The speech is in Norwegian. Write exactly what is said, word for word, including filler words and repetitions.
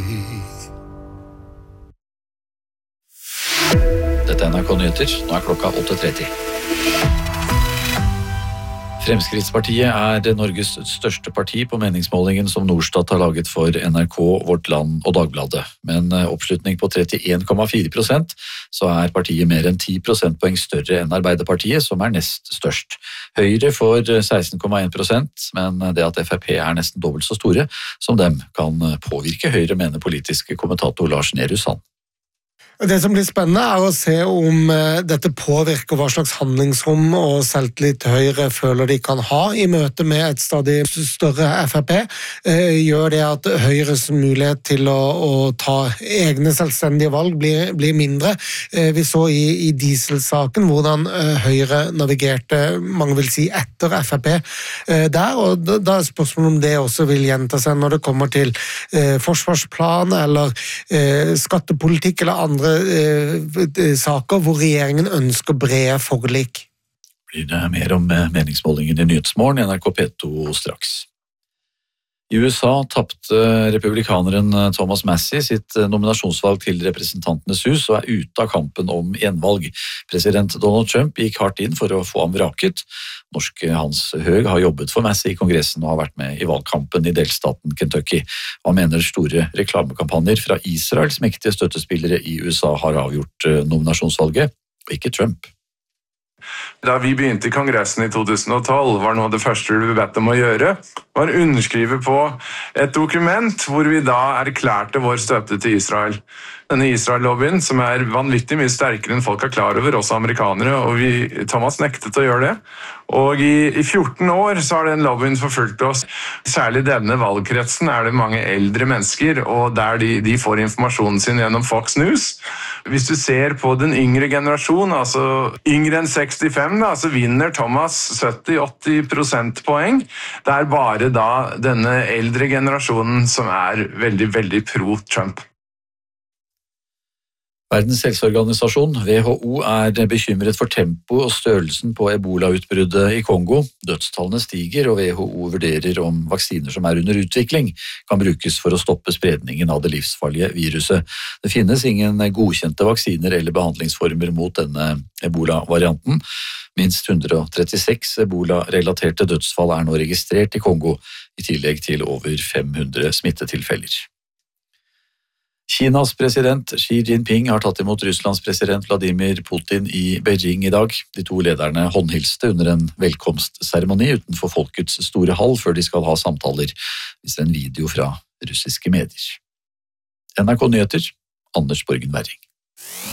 Dette er N R K Nyheter, nå er klokka åtte tretti. Fremskrittspartiet er Norges største parti på meningsmålingen som Norstat har laget for N R K, Vårt Land og Dagbladet. Men oppslutning på trettien komma fire prosent, så er partiet mer enn ti prosentpoeng større enn Arbeiderpartiet, som er nest størst. Høyre får seksten komma en prosent, men det at F R P er nesten dobbelt så store som dem, kan påvirke Høyre, mener politiske kommentator Lars Nehru Sand. Det som blir spennende er å se om dette påvirker hva slags handlingsrom og selvtillit Høyre føler de kan ha i møte med et stadig større F R P. Gjør det at Høyres mulighet til å, å ta egne selvstendige valg blir, blir mindre. Vi så i, i dieselsaken hvordan Høyre navigerte, mange vil si, etter F R P der, og da, da er spørsmålet om det også vil gjenta seg når det kommer til eh, forsvarsplan eller eh, skattepolitikk eller andre saker hvor regjeringen ønsker brede forlik. Blir det mer om meningsmålingen i Nyhetsmorgen i N R K P to straks. I U S A tappte republikaneren Thomas Massie sitt nominasjonsvalg til representantenes hus og er ute av kampen om gjenvalg. President Donald Trump gikk hardt inn for å få ham vraket. Norske Hans Høeg har jobbet for Massie i Kongressen og har vært med i valgkampen i delstaten Kentucky. Han mener store reklamekampanjer fra Israels mektige støttespillere i U S A har avgjort nominasjonsvalget, og ikke Trump. Da vi begynte i Kongressen i to tusen og tolv, var noe av det første vi ble bedt om å gjøre, var å underskrive på et dokument hvor vi da erklærte vår støtte til Israel. Denne Israel-lobbyen, som er vanvittig mye sterkere enn folk er klar over, også amerikanere, og vi, Thomas nektet å gjøre det. Og i, i fjorten år så har den lobbyen forfulgt oss. Særlig i denne valgkretsen er det mange eldre mennesker, og der de, de får informasjonen sin gjennom Fox News. Hvis du ser på den yngre generasjon, altså yngre enn sekstifem, da, så vinner Thomas sytti til åtti prosentpoeng. Det er bare da denne eldre generasjonen som er veldig, veldig pro-Trump. Verdens helseorganisasjon, W H O, er bekymret for tempo og størrelsen på ebola-utbruddet i Kongo. Dødstallene stiger, og W H O vurderer om vaksiner som er under utvikling kan brukes for å stoppe spredningen av det livsfarlige viruset. Det finnes ingen godkjente vaksiner eller behandlingsformer mot denne ebola-varianten. Minst ett hundre trettiseks ebola-relaterte dødsfall er nå registrert i Kongo, i tillegg til over fem hundre smittetilfeller. Kinas president Xi Jinping har tatt imot Russlands president Vladimir Putin i Beijing i dag. De to lederne håndhilste under en velkomstseremoni utenfor folkets store hall før de skal ha samtaler, viser en video fra russiske medier. N R K Nyheter, Anders Borgen Werring.